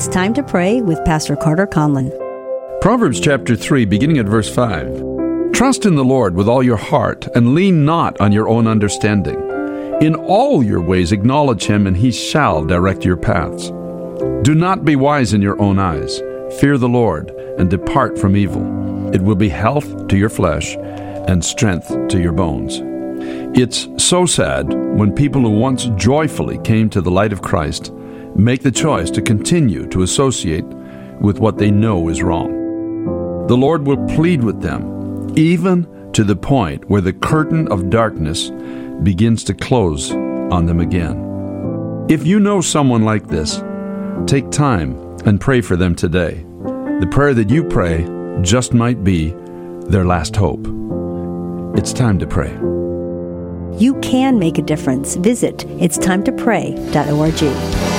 It's Time to Pray with Pastor Carter Conlon. Proverbs chapter 3, beginning at verse 5. Trust in the Lord with all your heart, and lean not on your own understanding. In all your ways acknowledge him, and he shall direct your paths. Do not be wise in your own eyes. Fear the Lord, and depart from evil. It will be health to your flesh, and strength to your bones. It's so sad when people who once joyfully came to the light of Christ make the choice to continue to associate with what they know is wrong. The Lord will plead with them, even to the point where the curtain of darkness begins to close on them again. If you know someone like this, take time and pray for them today. The prayer that you pray just might be their last hope. It's time to pray. You can make a difference. Visit itstimetoPray.org.